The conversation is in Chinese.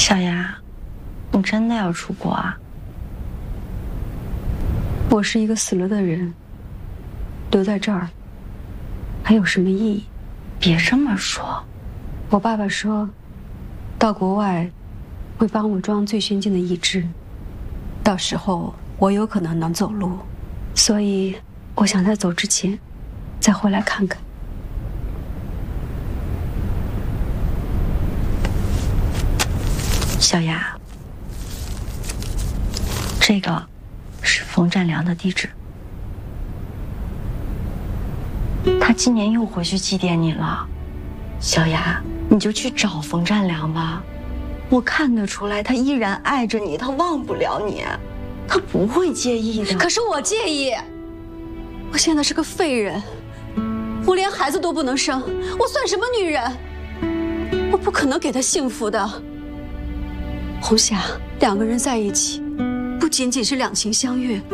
小牙，你真的要出国啊？ 我是一个死了的人，留在这儿还有什么意义？ 别这么说。 我爸爸说，到国外会帮我装最先进的义肢，到时候我有可能能走路，所以我想在走之前再回来看看。 小雅，这个是冯占良的地址，他今年又回去祭奠你了。小雅，你就去找冯占良吧，我看得出来，他依然爱着你，他忘不了你，他不会介意的。 可是我介意，我现在是个废人，我连孩子都不能生，我算什么女人？我不可能给他幸福的。红霞，两个人在一起，不仅仅是两情相悦。